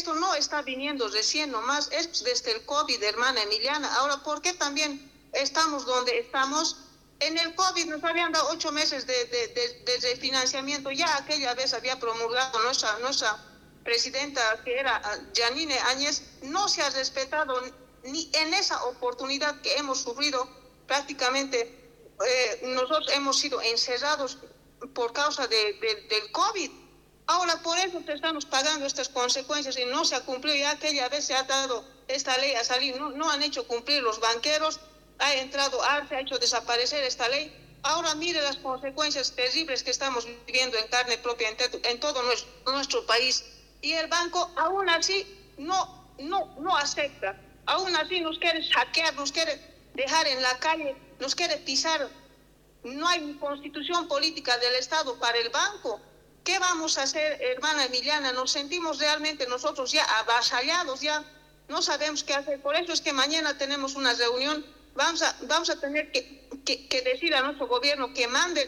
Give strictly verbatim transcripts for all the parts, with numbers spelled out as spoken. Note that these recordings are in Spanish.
esto no está viniendo recién nomás, es desde el COVID, hermana Emiliana. Ahora, ¿por qué también estamos donde estamos? En el COVID nos habían dado ocho meses de, de, de, de refinanciamiento. Ya aquella vez había promulgado nuestra, nuestra presidenta, que era Yanine Áñez, no se ha respetado ni en esa oportunidad que hemos sufrido prácticamente. Eh, nosotros hemos sido encerrados por causa de, de, del COVID. Ahora por eso estamos pagando estas consecuencias y no se ha cumplido. Ya aquella vez se ha dado esta ley a salir, no, no han hecho cumplir los banqueros, ha entrado Arce, ha hecho desaparecer esta ley. Ahora mire las consecuencias terribles que estamos viviendo en carne propia en, te, en todo nuestro, nuestro país. Y el banco aún así no, no, no acepta, aún así nos quiere saquear, nos quiere dejar en la calle, nos quiere pisar. No hay constitución política del Estado para el banco. ¿Qué vamos a hacer, hermana Emiliana? Nos sentimos realmente nosotros ya avasallados, ya no sabemos qué hacer. Por eso es que mañana tenemos una reunión. Vamos a, vamos a tener que, que, que decir a nuestro gobierno que mande,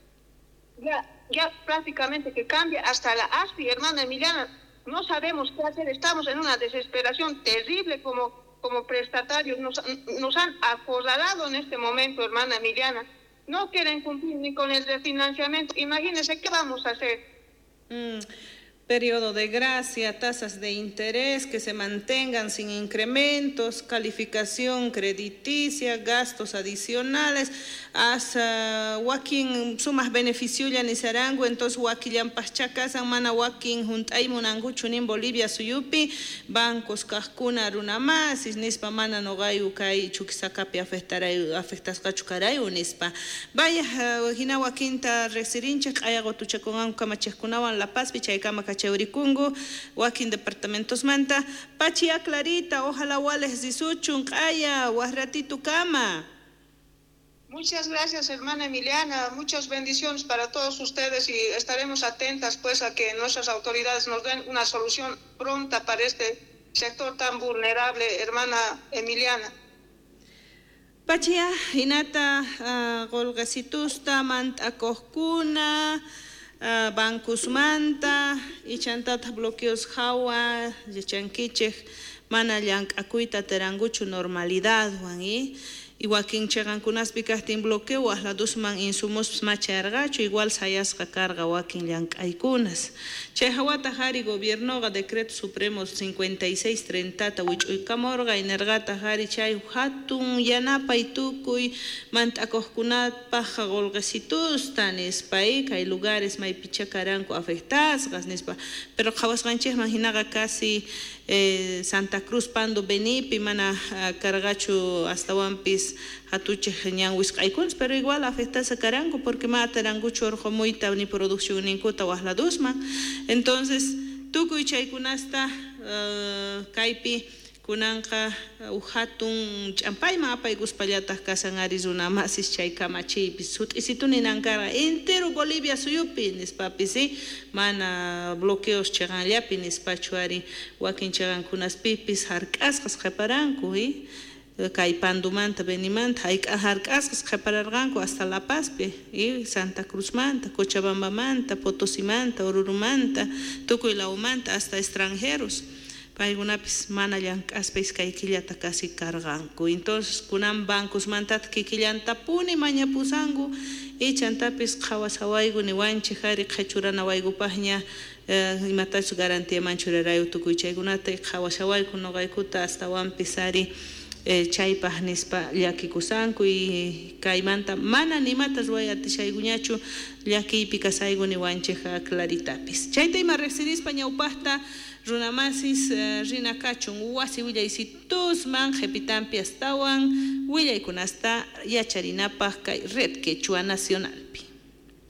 ya, ya prácticamente que cambie hasta la A S F I, hermana Emiliana. No sabemos qué hacer, estamos en una desesperación terrible como, como prestatarios. Nos, nos han acorralado en este momento, hermana Emiliana. No quieren cumplir ni con el refinanciamiento. Imagínense qué vamos a hacer. Mm, periodo de gracia, tasas de interés que se mantengan sin incrementos, calificación crediticia, gastos adicionales, hasta wakin sumas beneficio ya ni sarango, entonces wakillan paschakasan mana wakin juntay munanguchun en Bolivia suyupi, bancos cascuna runa más, nispa mana no gayu kai chukisakapi afectaray afectas kachukaray unispa. Vaya hina wakinta resirinche ayago tuchakongan kamachekunawan La Paz pichaykama Chaurikungu, Joaquín departamentos manta, Pachia Clarita, ojalá wales disuchun, aya, guarratitu cama. Muchas gracias, hermana Emiliana, muchas bendiciones para todos ustedes y estaremos atentas pues a que nuestras autoridades nos den una solución pronta para este sector tan vulnerable, hermana Emiliana. Pachia, Hinata, uh, Golgasitusta, Manta Coscuna, Uh, bancos manta y chantata bloqueos jawa y chanquiche mana yang akuita teranguchu normalidad wangi igual que chegan kunas picastin bloqueo a la dos man insumos machargacho igual sayas carga wakin yang aikunas che hawata hari gobierno ga decreto supremo cincuenta y seis treinta ta wich uy kamorga inergata hari chay hatun yanapa itukuy manta kohkunat paja golgasitus tanis pai hay lugares mai pichacaranco afectadas gasnespa pero khawas ganche imaginaga casi eh, Santa Cruz Pando Benipi mana uh, cargacho hasta Wampis hatuche ñan wisqaykuns pero igual afecta a Carango porque mata rangucho orjo muita ni producción ni cota wasla dusma entonces tukuy chaykunasta uh, kaypi kunanqa uhatun champayma apay guspallataq kasan Arizona masis chay kamachipis sut'isituni nankara entero Bolivia suyupi nispapis sí mana bloqueos chaganllapi nispachu ari wakin chagankunaspipis hark'asqas qaparanku y kay Pandumanta Benimanta hayk'a hark'asqas qapararqanku hasta La Pazpi y Santa Cruzmanta Cochabambamanta Potosimanta Orurumanta tukuy lawmanta hasta extranjeros paygunapis mana llank'aspis kay killata casi carganku entonces kunan bancos mantat kikillanta puni mañapusangu y chantapis qhawasawaygu niwanchik hari qhechurana waygupaqña eh, imatachu garantía manchurarayu tukuy chaykunata qhawasawayku noqaykuta hasta wampis ari eh, chaypaq nispa llakikusanku y kaymanta mana nimatas ruwayatishaykuñachu llakiypi kasaygu niwanchik claritapis chayta ima riqsirispa ñawpaqta runamasis uh, rina kachun wasi willaysitusman jepitampi astawan willaykunasta yacharinapaq kay red quechua nacionalpi